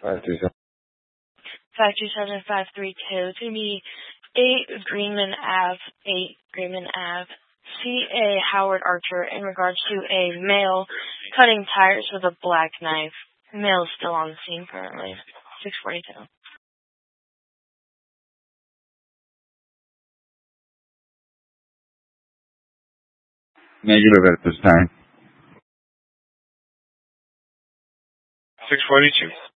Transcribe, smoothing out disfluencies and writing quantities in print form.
527-532 to be 8 Greenman Ave, C.A. Howard Archer in regards to a male cutting tires with a black knife. The male is still on the scene currently. 642. Negative at this time. 642.